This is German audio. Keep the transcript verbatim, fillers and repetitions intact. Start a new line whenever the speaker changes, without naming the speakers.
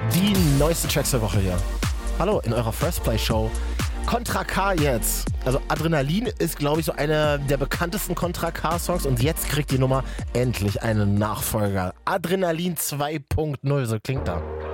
Die neuesten Tracks der Woche hier. Hallo, in eurer First Play Show. Contra K jetzt. Also Adrenalin ist, glaube ich, so einer der bekanntesten Contra K-Songs und jetzt kriegt die Nummer endlich einen Nachfolger. Adrenalin zwei Punkt null, so klingt da.